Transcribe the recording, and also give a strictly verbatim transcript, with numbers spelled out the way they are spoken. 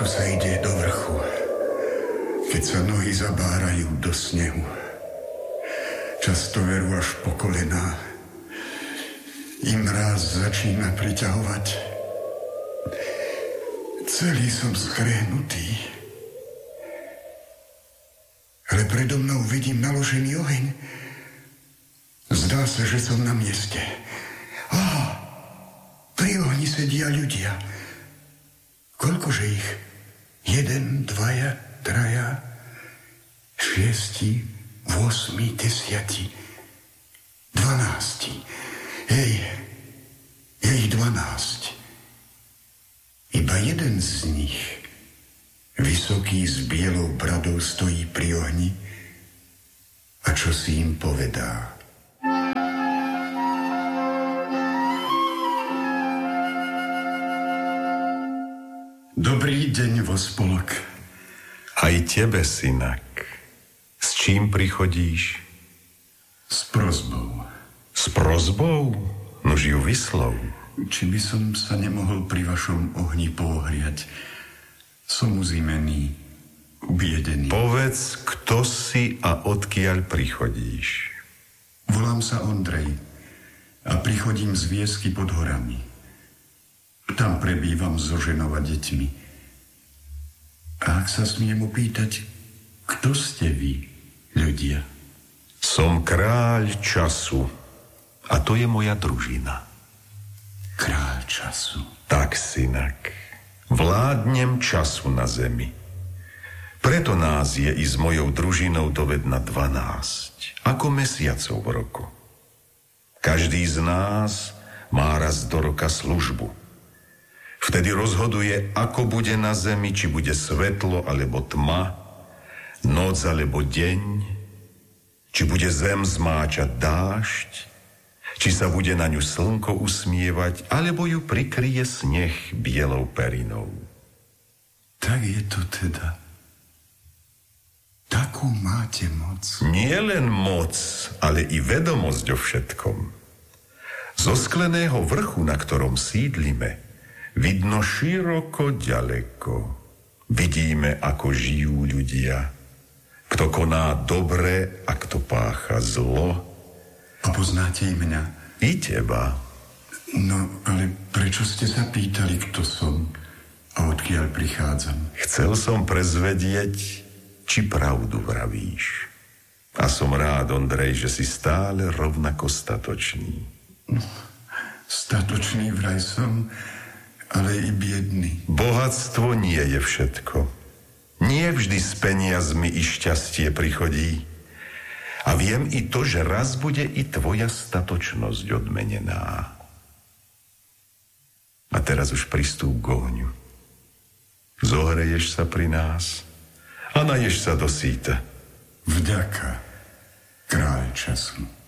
ťažko sa ide do vrchu, keď sa nohy zabárajú do snehu. Často veru až po kolená. I mráz začína priťahovať. Celý som skrehnutý. Ale predo mnou vidím naložený oheň. Zdá sa, že som na mieste. Á, pri ohni sedia ľudia. Koľkože ich? Jeden, dvaja, traja, šiesti, osmi, desiati, dvanácti. Hej, je ich dvanásť. Iba jeden z nich, vysoký s bielou bradou, stojí pri ohni a čo si im povedá. Dobrý deň, Vospolok. Aj tebe, synak. S čím prichodíš? S prosbou. S prosbou? Nož ju vyslov. Či by som sa nemohol pri vašom ohni poohriať? Som uzimený, ubiedený. Povedz, kto si a odkiaľ prichodíš. Volám sa Ondrej a prichodím z Viesky pod horami. Tam prebývam so ženou a deťmi. A ak sa smiem opýtať, kto ste vy, ľudia? Som kráľ času a to je moja družina. Kráľ času? Tak, synak. Vládnem času na zemi. Preto nás je i s mojou družinou dovedna dvanásť, ako mesiacov v roku. Každý z nás má raz do roka službu. Vtedy rozhoduje, ako bude na zemi, či bude svetlo alebo tma, noc alebo deň, či bude zem zmáčať dážď, či sa bude na ňu slnko usmievať, alebo ju prikryje sneh bielou perinou. Tak je to teda. Takú máte moc. Nie len moc, ale i vedomosť o všetkom. Zo skleného vrchu, na ktorom sídlime, vidno široko ďaleko. Vidíme, ako žijú ľudia. Kto koná dobre a kto pácha zlo. A poznáte i mňa? I teba. No, ale prečo ste sa pýtali, kto som a odkiaľ prichádzam? Chcel som prezvedieť, či pravdu vravíš. A som rád, Ondrej, že si stále rovnako statočný. No, statočný vraj som, ale i biedný. Bohatstvo nie je všetko. Nie vždy s peniazmi i šťastie prichodí. A viem i to, že raz bude i tvoja statočnosť odmenená. A teraz už pristúp k ohňu. Zohreješ sa pri nás a naješ sa do síta. Vďaka, kráľ času.